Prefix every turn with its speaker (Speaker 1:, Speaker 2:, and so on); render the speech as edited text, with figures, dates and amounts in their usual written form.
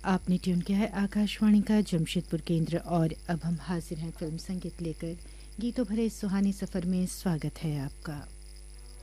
Speaker 1: आपने ट्यून किया है आकाशवाणी का जमशेदपुर केंद्र और अब हम हाजिर हैं फिल्म संगीत लेकर। गीतों भरे इस सुहानी सफ़र में स्वागत है आपका।